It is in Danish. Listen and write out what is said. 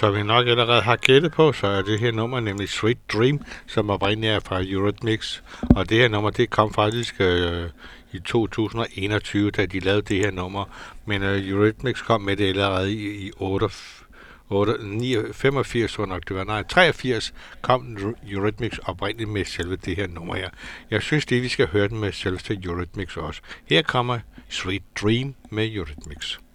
Som vi nok allerede har gættet på, så er det her nummer nemlig Sweet Dream, som oprindeligt er fra Eurythmics. Og det her nummer, det kom faktisk i 2021, da de lavede det her nummer. Men Eurythmics kom med det allerede i 85, tror nok det var. Nej, 83 kom Eurythmics oprindeligt med selve det her nummer her. Jeg synes lige, vi skal høre den med selveste Eurythmics også. Her kommer Sweet Dream med Eurythmics.